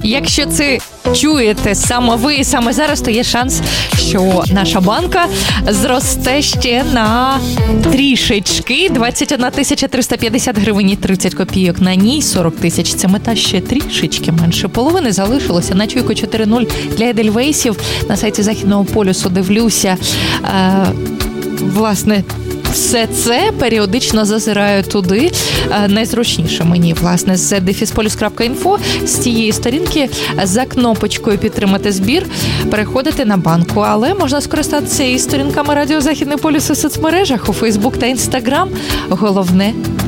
Якщо це чуєте саме ви, саме зараз, то є шанс, що наша банка зросте ще на трішечки. 21 350 гривень і 30 копійок на ній, 40 тисяч. Це мета ще трішечки менше половини залишилося. На чуйку 4.0 для Едельвейсів. На сайті Західного полюсу дивлюся, власне, все це періодично зазираю туди. Найзручніше мені, власне, з defispolius.info, з цієї сторінки за кнопочкою «Підтримати збір» переходити на банку. Але можна скористатися і сторінками Радіо Західний полюс у соцмережах, у Фейсбук та Інстаграм. Головне